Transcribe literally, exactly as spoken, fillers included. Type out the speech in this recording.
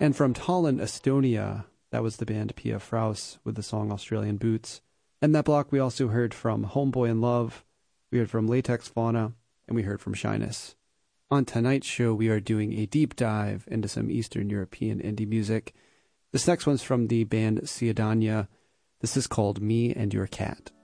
And from Tallinn, Estonia, that was the band Pia Fraus with the song Australian Boots. And that block we also heard from Homeboy in Love, we heard from Latex Fauna, and we heard from Shyness. On tonight's show, we are doing a deep dive into some Eastern European indie music. This next one's from the band Ciudadania. This is called Me and Your Cat.